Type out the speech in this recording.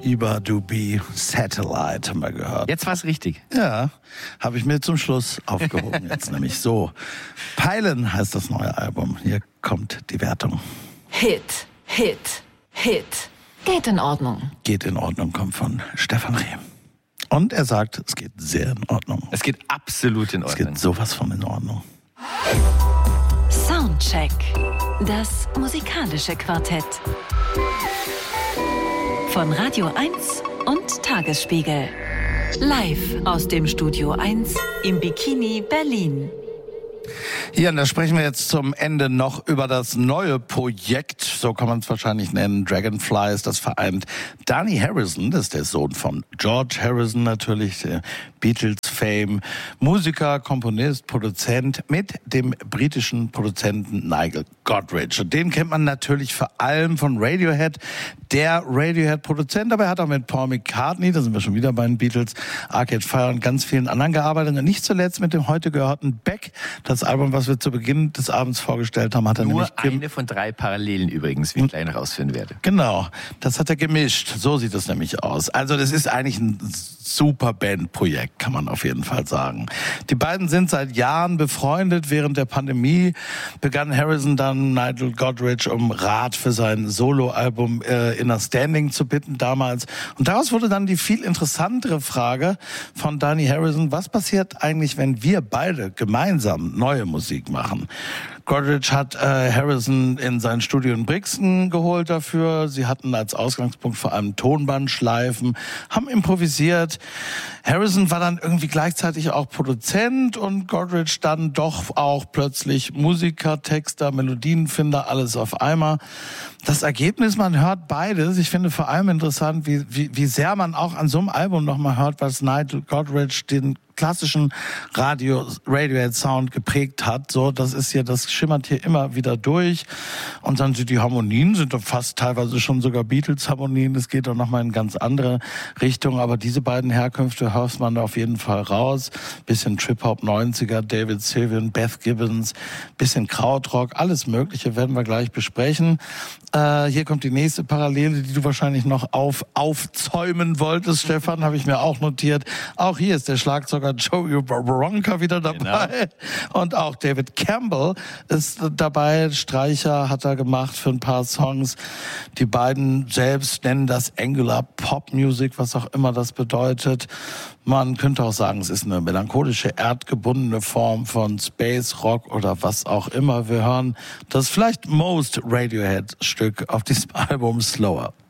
Iba Dubi Satellite haben wir gehört. Jetzt war's richtig. Ja, habe ich mir zum Schluss aufgehoben jetzt nämlich so. Peilen heißt das neue Album. Hier kommt die Wertung. Hit, Hit, Hit. Geht in Ordnung. Geht in Ordnung, kommt von Stefan Reh. Und er sagt, es geht sehr in Ordnung. Es geht absolut in Ordnung. Es geht sowas von in Ordnung. Soundcheck. Das musikalische Quartett. Von Radio 1 und Tagesspiegel. Live aus dem Studio 1 im Bikini Berlin. Ja, und da sprechen wir jetzt zum Ende noch über das neue Projekt, so kann man es wahrscheinlich nennen, Dragonflies. Das vereint Dhani Harrison, das ist der Sohn von George Harrison natürlich, der Beatles-Fame, Musiker, Komponist, Produzent, mit dem britischen Produzenten Nigel Godrich. Und den kennt man natürlich vor allem von Radiohead, der Radiohead-Produzent, aber er hat auch mit Paul McCartney, da sind wir schon wieder bei den Beatles, Arcade Fire und ganz vielen anderen gearbeitet. Und nicht zuletzt mit dem heute gehörten Beck. Das Album, was wir zu Beginn des Abends vorgestellt haben, hat er nur nämlich... eine von 3 Parallelen übrigens, wie ich gleich noch ausführen werde. Genau, das hat er gemischt. So sieht es nämlich aus. Also das ist eigentlich ein super Bandprojekt, kann man auf jeden Fall sagen. Die beiden sind seit Jahren befreundet. Während der Pandemie begann Harrison dann Nigel Godrich um Rat für sein Soloalbum Inner Standing zu bitten damals. Und daraus wurde dann die viel interessantere Frage von Dhani Harrison, was passiert eigentlich, wenn wir beide gemeinsam neue Musik machen? Godrich hat Harrison in sein Studio in Brixton geholt dafür. Sie hatten als Ausgangspunkt vor allem Tonbandschleifen, haben improvisiert. Harrison war dann irgendwie gleichzeitig auch Produzent und Godrich dann doch auch plötzlich Musiker, Texter, Melodienfinder, alles auf einmal. Das Ergebnis, man hört beides. Ich finde vor allem interessant, wie sehr man auch an so einem Album nochmal hört, was Nigel Godrich den klassischen Radiohead-Sound geprägt hat. So, das schimmert hier immer wieder durch. Und dann sind die Harmonien, sind doch fast teilweise schon sogar Beatles-Harmonien. Das geht doch nochmal in ganz andere Richtung. Aber diese beiden Herkünfte hört man da auf jeden Fall raus. Bisschen Trip-Hop 90er, David Sylvian, Beth Gibbons, bisschen Krautrock, alles Mögliche werden wir gleich besprechen. Hier kommt die nächste Parallele, die du wahrscheinlich noch aufzäumen wolltest, Stefan, habe ich mir auch notiert. Auch hier ist der Schlagzeuger Joey Waronker wieder dabei. Genau. Und auch David Campbell ist dabei. Streicher hat er gemacht für ein paar Songs. Die beiden selbst nennen das Angular Pop Music, was auch immer das bedeutet. Man könnte auch sagen, es ist eine melancholische, erdgebundene Form von Space Rock oder was auch immer. Wir hören das vielleicht most Radiohead-Stück auf diesem Album Slower.